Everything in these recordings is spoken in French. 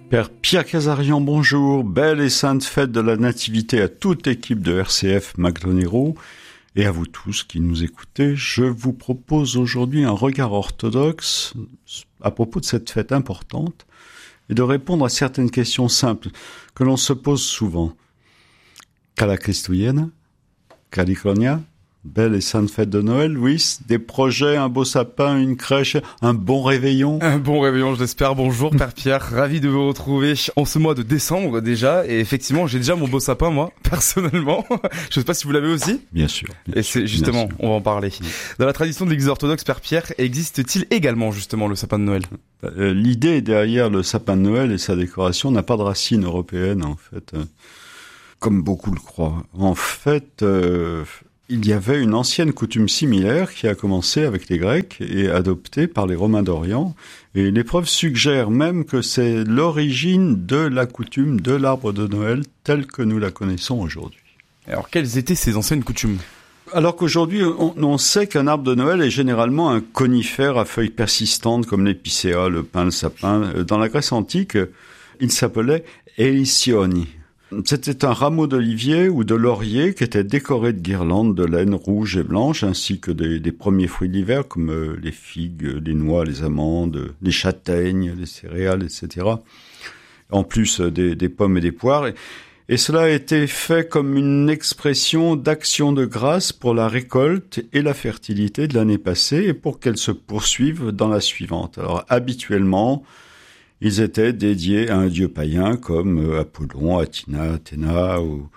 Père Pierre Casarian, bonjour. Belle et sainte fête de la Nativité à toute l'équipe de RCF Magdonero et à vous tous qui nous écoutez. Je vous propose aujourd'hui un regard orthodoxe à propos de cette fête importante et de répondre à certaines questions simples que l'on se pose souvent. Cala Cristuyena, Caliconia, belle et sainte fête de Noël, Louis, des projets, un beau sapin, une crèche, un bon réveillon. Un bon réveillon, je l'espère. Bonjour Père Pierre, ravi de vous retrouver en ce mois de décembre déjà. Et effectivement, j'ai déjà mon beau sapin, moi, personnellement. Je sais pas si vous l'avez aussi. Bien sûr. Et c'est justement, on va en parler. Dans la tradition de l'Église orthodoxe, Père Pierre, existe-t-il également justement le sapin de Noël ? L'idée derrière le sapin de Noël et sa décoration n'a pas de racine européenne, en fait, comme beaucoup le croient. En fait, il y avait une ancienne coutume similaire qui a commencé avec les Grecs et adoptée par les Romains d'Orient. Et les preuves suggèrent même que c'est l'origine de la coutume de l'arbre de Noël telle que nous la connaissons aujourd'hui. Alors, quelles étaient ces anciennes coutumes ? Alors qu'aujourd'hui, on sait qu'un arbre de Noël est généralement un conifère à feuilles persistantes comme l'épicéa, le pin, le sapin. Dans la Grèce antique, il s'appelait Eisioni. C'était un rameau d'olivier ou de laurier qui était décoré de guirlandes de laine rouge et blanche, ainsi que des premiers fruits d'hiver comme les figues, les noix, les amandes, les châtaignes, les céréales, etc. En plus des pommes et des poires. Et cela a été fait comme une expression d'action de grâce pour la récolte et la fertilité de l'année passée et pour qu'elle se poursuive dans la suivante. Alors habituellement, ils étaient dédiés à un dieu païen comme Apollon, Athina, Athéna ou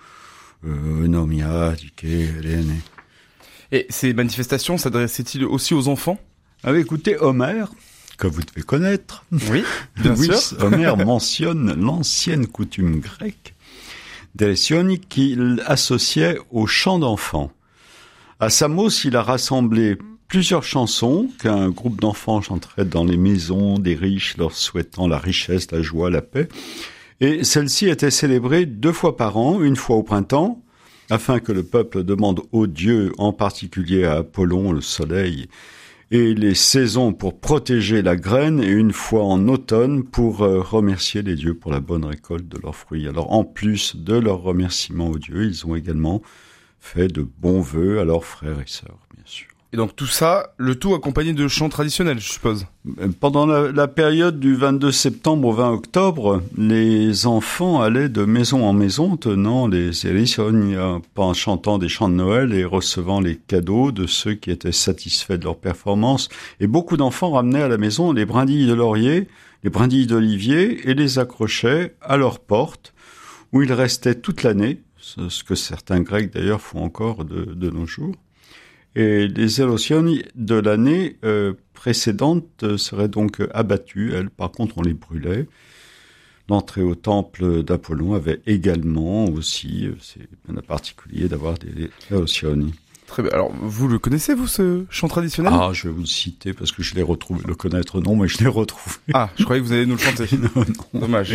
Eunomia, Dike, Hélène. Et ces manifestations s'adressaient-ils aussi aux enfants ? Ah, écoutez, Homère, que vous devez connaître. Oui, bien sûr. Homère mentionne l'ancienne coutume grecque d'Elesioni qu'il associait au chant d'enfants. À Samos, il a rassemblé plusieurs chansons qu'un groupe d'enfants chanterait dans les maisons des riches, leur souhaitant la richesse, la joie, la paix. Et celles-ci étaient célébrées 2 fois par an, une fois au printemps, afin que le peuple demande aux dieux, en particulier à Apollon, le soleil, et les saisons pour protéger la graine, et une fois en automne pour remercier les dieux pour la bonne récolte de leurs fruits. Alors, en plus de leurs remerciements aux dieux, ils ont également fait de bons vœux à leurs frères et sœurs, bien sûr. Et donc tout ça, le tout accompagné de chants traditionnels, je suppose. Pendant la période du 22 septembre au 20 octobre, les enfants allaient de maison en maison tenant les Elisoni, en chantant des chants de Noël et recevant les cadeaux de ceux qui étaient satisfaits de leur performance. Et beaucoup d'enfants ramenaient à la maison les brindilles de laurier, les brindilles d'olivier et les accrochaient à leur porte où ils restaient toute l'année, ce que certains Grecs d'ailleurs font encore de nos jours. Et les Elosioni de l'année précédente seraient donc abattues. Elles, par contre, on les brûlait. L'entrée au temple d'Apollon avait également aussi, c'est bien particulier d'avoir des Elosioni. Très bien. Alors, vous le connaissez, vous, ce chant traditionnel ? Ah, je vais vous le citer parce que je l'ai retrouvé. Le connaître, non, mais je l'ai retrouvé. Ah, je croyais que vous alliez nous le chanter. Non. Dommage.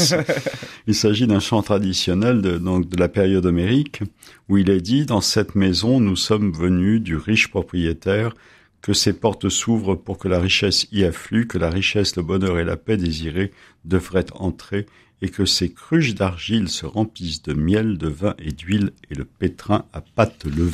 Il s'agit d'un chant traditionnel de la période homérique où il est dit « Dans cette maison, nous sommes venus du riche propriétaire, que ses portes s'ouvrent pour que la richesse y afflue, que la richesse, le bonheur et la paix désirée devraient entrer et que ses cruches d'argile se remplissent de miel, de vin et d'huile et le pétrin à pattes levées. »